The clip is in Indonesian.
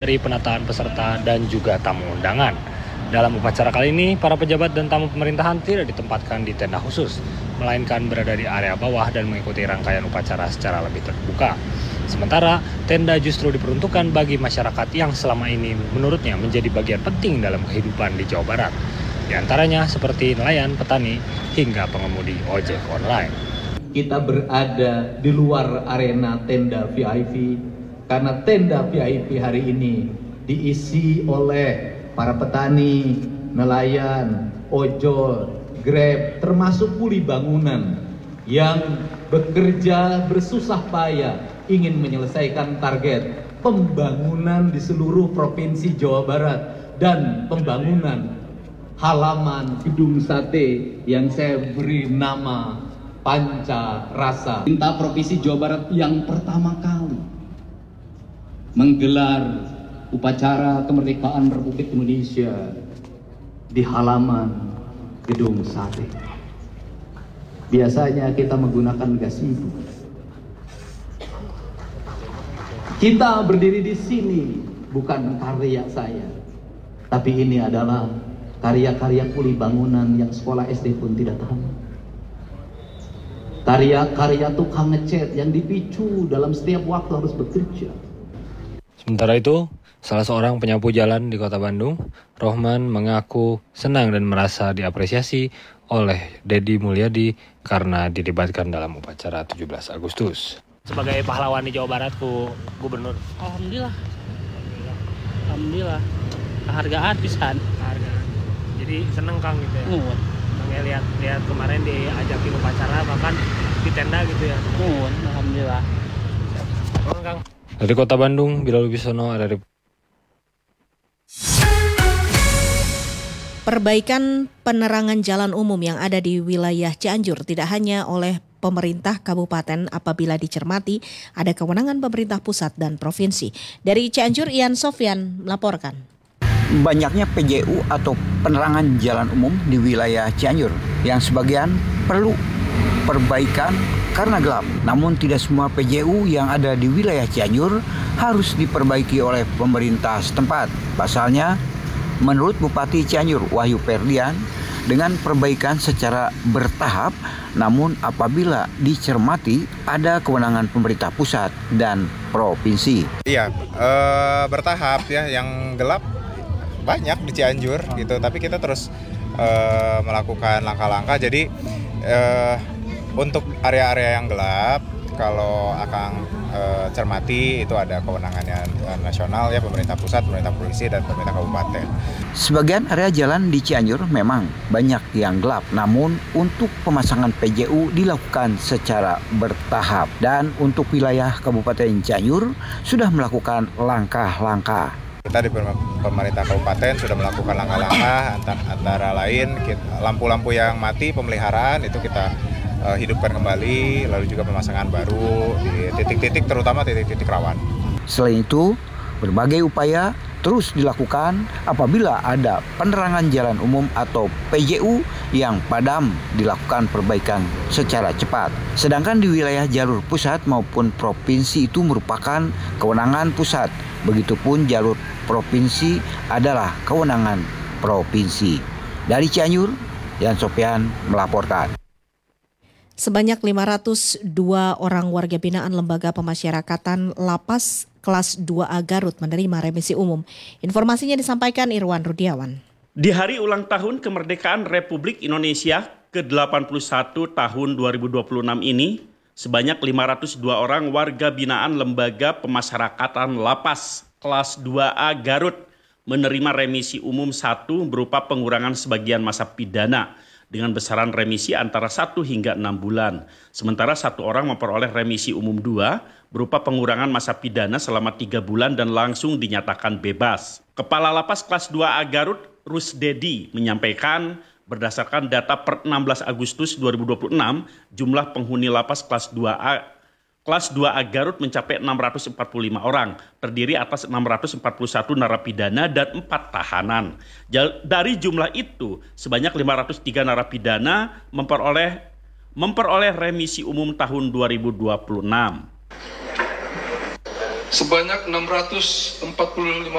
dari penataan peserta dan juga tamu undangan. Dalam upacara kali ini, para pejabat dan tamu pemerintahan tidak ditempatkan di tenda khusus, melainkan berada di area bawah dan mengikuti rangkaian upacara secara lebih terbuka. Sementara, tenda justru diperuntukkan bagi masyarakat yang selama ini menurutnya menjadi bagian penting dalam kehidupan di Jawa Barat. Di antaranya seperti nelayan, petani, hingga pengemudi ojek online. Kita berada di luar arena tenda VIP, karena tenda VIP hari ini diisi oleh para petani, nelayan, ojol, Grab, termasuk kuli bangunan yang bekerja bersusah payah ingin menyelesaikan target pembangunan di seluruh provinsi Jawa Barat dan pembangunan halaman gedung sate yang saya beri nama Panca Rasa. Pemerintah Provinsi Jawa Barat yang pertama kali menggelar upacara kemerdekaan Republik Indonesia di halaman gedung sate. Biasanya kita menggunakan gazebo. Kita berdiri di sini bukan karya saya, tapi ini adalah karya-karya kuli bangunan yang sekolah SD pun tidak tahu. Karya-karya tukang ngecat yang dipicu dalam setiap waktu harus bekerja. Sementara itu, salah seorang penyapu jalan di Kota Bandung, Rohman, mengaku senang dan merasa diapresiasi oleh Deddy Mulyadi karena dilibatkan dalam upacara 17 Agustus. Sebagai pahlawan di Jawa Barat ku gubernur. Alhamdulillah. Kehargaan pisan. Jadi seneng Kang gitu ya. Kang lihat kemarin diajakin upacara bahkan di tenda gitu ya. Alhamdulillah. Kang. Dari Kota Bandung, Bilal Wibisono ada di Perbaikan penerangan jalan umum yang ada di wilayah Cianjur tidak hanya oleh pemerintah kabupaten apabila dicermati ada kewenangan pemerintah pusat dan provinsi. Dari Cianjur, Ian Sofyan melaporkan. Banyaknya PJU atau penerangan jalan umum di wilayah Cianjur yang sebagian perlu perbaikan karena gelap. Namun tidak semua PJU yang ada di wilayah Cianjur harus diperbaiki oleh pemerintah setempat. Pasalnya, menurut Bupati Cianjur Wahyu Ferdian, dengan perbaikan secara bertahap, namun apabila dicermati ada kewenangan pemerintah pusat dan provinsi. Iya, bertahap ya, yang gelap banyak di Cianjur gitu, tapi kita terus melakukan langkah-langkah. Jadi untuk area-area yang gelap, kalau Akang cermati itu ada kewenangannya nasional ya, pemerintah pusat, pemerintah provinsi, dan pemerintah kabupaten. Sebagian area jalan di Cianjur memang banyak yang gelap, namun untuk pemasangan PJU dilakukan secara bertahap. Dan untuk wilayah Kabupaten Cianjur sudah melakukan langkah-langkah. Kita di pemerintah kabupaten sudah melakukan langkah-langkah, antara lain lampu-lampu yang mati pemeliharaan itu kita hidupkan kembali, lalu juga pemasangan baru di titik-titik, terutama titik-titik rawan. Selain itu, berbagai upaya terus dilakukan apabila ada penerangan jalan umum atau PJU yang padam, dilakukan perbaikan secara cepat. Sedangkan di wilayah jalur pusat maupun provinsi itu merupakan kewenangan pusat. Begitupun jalur provinsi adalah kewenangan provinsi. Dari Cianjur, Yan Sofyan melaporkan. Sebanyak 502 orang warga binaan Lembaga Pemasyarakatan Lapas kelas 2A Garut menerima remisi umum. Informasinya disampaikan Irwan Rudiawan. Di hari ulang tahun kemerdekaan Republik Indonesia ke-81 tahun 2026 ini, sebanyak 502 orang warga binaan Lembaga Pemasyarakatan Lapas kelas 2A Garut menerima remisi umum 1 berupa pengurangan sebagian masa pidana dengan besaran remisi antara 1 hingga 6 bulan. Sementara 1 orang memperoleh remisi umum 2 berupa pengurangan masa pidana selama 3 bulan dan langsung dinyatakan bebas. Kepala Lapas kelas 2A Garut, Rusdedi, menyampaikan berdasarkan data per 16 Agustus 2026, jumlah penghuni Lapas kelas 2A Garut mencapai 645 orang, terdiri atas 641 narapidana dan 4 tahanan. Dari jumlah itu, sebanyak 503 narapidana memperoleh remisi umum tahun 2026. Sebanyak 645